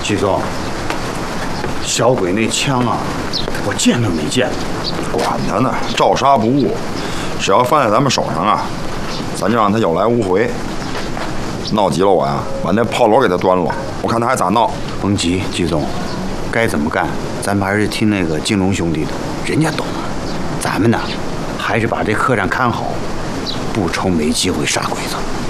徐总，小鬼那枪啊，我见都没见过。 管他呢，照杀不误。只要放在咱们手上啊，咱就让他有来无回。闹急了我呀，把那炮篓给他端了，我看他还咋闹。 甭急，徐总，该怎么干，咱们还是听那个金龙兄弟的，人家懂。咱们呢，还是把这客栈看好，不愁没机会杀鬼子。